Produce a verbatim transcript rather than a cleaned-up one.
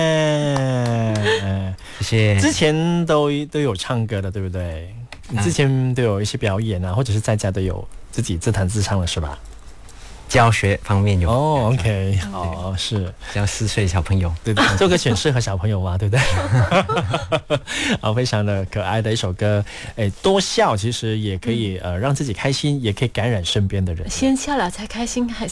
谢谢。 之前都都有唱歌的，对不对？你之前都有一些表演啊，或者是在家都有自己自弹自唱了，是吧？ 教学方面有哦 ，OK， 好，是教四岁小朋友， 对对，这首歌选适合小朋友嘛，对不对？好，非常的可爱的一首歌，哎，多笑其实也可以、嗯、呃让自己开心，也可以感染身边的人。 先笑了才开心，还